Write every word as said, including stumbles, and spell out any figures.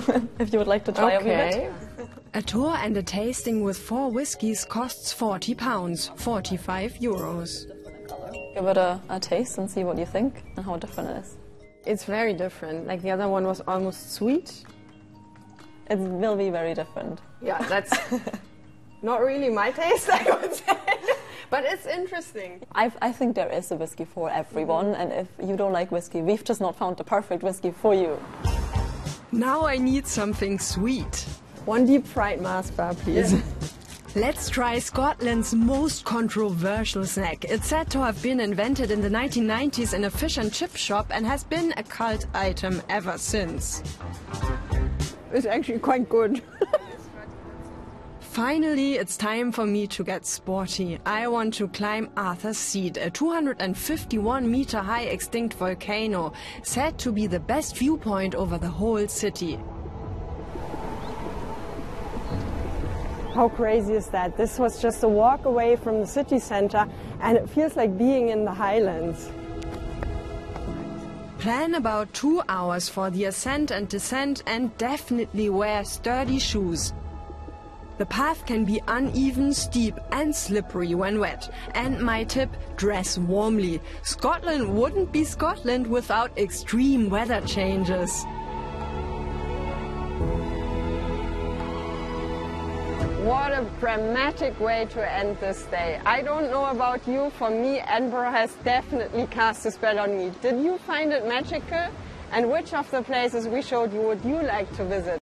if you would like to try okay. a wee bit. A tour and a tasting with four whiskies costs forty pounds, forty-five euros. Give it a, a taste and see what you think and how different it is. It's very different. Like the other one was almost sweet. It will be very different. Yeah, that's not really my taste, I would say. But it's interesting. I've, I think there is a whiskey for everyone, and if you don't like whiskey, we've just not found the perfect whiskey for you. Now I need something sweet. One deep fried Mars bar, please. Yeah. Let's try Scotland's most controversial snack. It's said to have been invented in the nineteen nineties in a fish and chip shop and has been a cult item ever since. It's actually quite good. Finally, it's time for me to get sporty. I want to climb Arthur's Seat, a two hundred fifty-one meter high extinct volcano, said to be the best viewpoint over the whole city. How crazy is that? This was just a walk away from the city center, and it feels like being in the Highlands. Plan about two hours for the ascent and descent, and definitely wear sturdy shoes. The path can be uneven, steep and slippery when wet. And my tip, dress warmly. Scotland wouldn't be Scotland without extreme weather changes. What a dramatic way to end this day. I don't know about you, for me Edinburgh has definitely cast a spell on me. Did you find it magical? And which of the places we showed you would you like to visit?